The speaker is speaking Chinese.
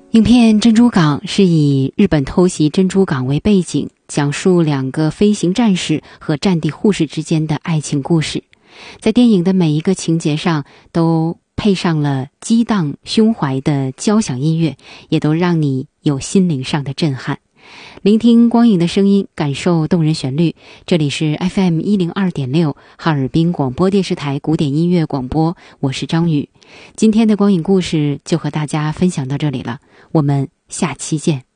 影片《珍珠港》是以日本偷袭珍珠港为背景，讲述两个飞行战士和战地护士之间的爱情故事。在电影的每一个情节上都配上了激荡胸怀的交响音乐，也都让你有心灵上的震撼。聆听光影的声音，感受动人旋律。这里是 FM102.6 哈尔滨广播电视台古典音乐广播，我是张宇。今天的光影故事就和大家分享到这里了，我们下期见。